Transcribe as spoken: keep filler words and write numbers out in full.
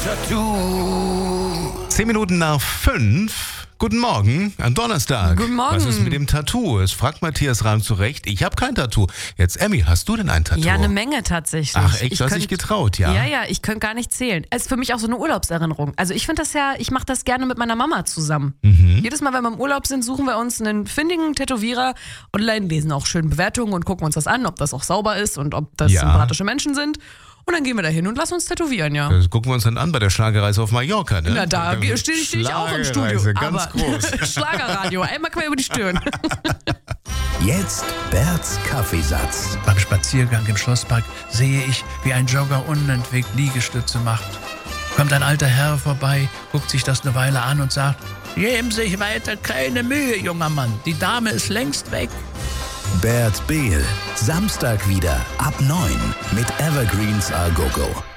Tattoo. Zehn Minuten nach fünf. Guten Morgen, am Donnerstag. Guten Morgen. Was ist mit dem Tattoo? Es fragt Matthias Rahm zurecht. Ich habe kein Tattoo. Jetzt, Emmy, hast du denn ein Tattoo? Ja, eine Menge tatsächlich. Ach echt, ich du hast könnt, dich getraut, ja? Ja, ja, ich könnte gar nicht zählen. Es ist für mich auch so eine Urlaubserinnerung. Also ich finde das ja, ich mache das gerne mit meiner Mama zusammen. Mhm. Jedes Mal, wenn wir im Urlaub sind, suchen wir uns einen findigen Tätowierer online, lesen auch schön Bewertungen und gucken uns das an, ob das auch sauber ist und ob das Ja. sympathische Menschen sind. Und dann gehen wir da hin und lassen uns tätowieren, ja. Das gucken wir uns dann an bei der Schlagerreise auf Mallorca, ne? Na, da stehe ich, steh ich auch im Studio. Schlagerreise, ganz aber groß. Schlagerradio, einmal quer über die Stirn. Jetzt Berts Kaffeesatz. Beim Spaziergang im Schlosspark sehe ich, wie ein Jogger unentwegt Liegestütze macht. Kommt ein alter Herr vorbei, guckt sich das eine Weile an und sagt: Geben sich weiter keine Mühe, junger Mann, die Dame ist längst weg. Bert Behl. Samstag wieder ab neun mit Evergreens A Go Go.